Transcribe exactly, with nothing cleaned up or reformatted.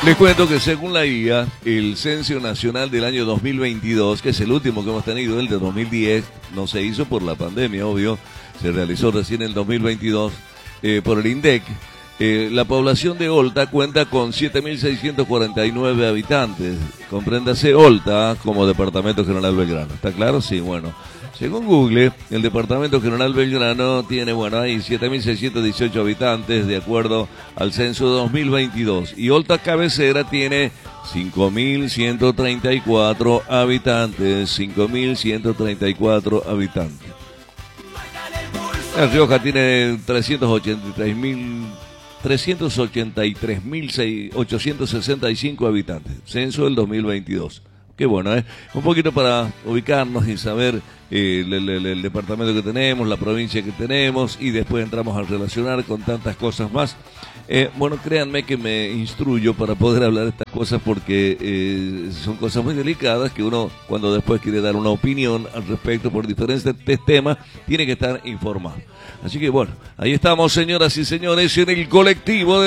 Les cuento que según la I A, el Censo Nacional del año dos mil veintidós, que es el último que hemos tenido, el de dos mil diez, no se hizo por la pandemia, obvio, se realizó recién en el dos mil veintidós eh, por el INDEC. Eh, la población de Olta cuenta con siete mil seiscientos cuarenta y nueve habitantes. Compréndase Olta como Departamento General Belgrano. ¿Está claro? Sí, bueno. Según Google, el Departamento General Belgrano tiene, bueno, hay siete mil seiscientos dieciocho habitantes de acuerdo al censo dos mil veintidós. Y Olta Cabecera tiene cinco mil ciento treinta y cuatro habitantes. cinco mil ciento treinta y cuatro habitantes. La Rioja tiene trescientos ochenta y tres mil trescientos ochenta y tres mil ochocientos sesenta y cinco habitantes. Censo del dos mil veintidós. Qué bueno, ¿eh? Un poquito para ubicarnos y saber eh, el, el, el departamento que tenemos, la provincia que tenemos, y después entramos a relacionar con tantas cosas más. Eh, bueno, créanme que me instruyo para poder hablar de estas cosas porque eh, son cosas muy delicadas que uno, cuando después quiere dar una opinión al respecto por diferentes temas, tiene que estar informado. Así que bueno, ahí estamos, señoras y señores, en el colectivo de